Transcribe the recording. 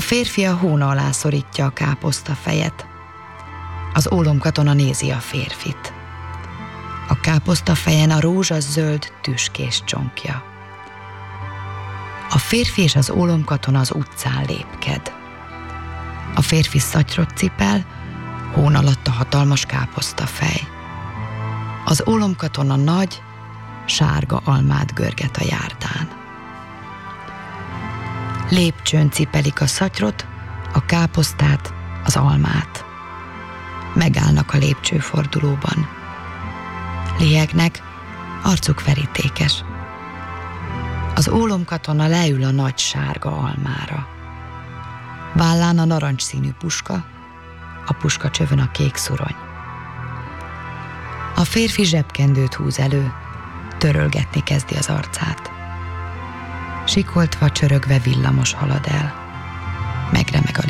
A férfi a hóna alá szorítja a káposztafejet. Az ólomkatona nézi a férfit. A káposztafejen a rózsaszöld tüskés csonkja. A férfi és az ólomkatona az utcán lépked. A férfi szatyrot cipel, hón alatt a hatalmas káposztafej. Az ólomkatona nagy, sárga almát görget a járdán. Lépcsőn cipelik a szatyrot, a káposztát, az almát. Megállnak a lépcsőfordulóban. Léhegnek, arcuk verítékes. Az ólomkatona leül a nagy sárga almára. Vállán a narancsszínű puska, a puskacsövön a kék szurony. A férfi zsebkendőt húz elő, törölgetni kezdi az arcát. Sikoltva, csörögve villamos halad el. Megremeg a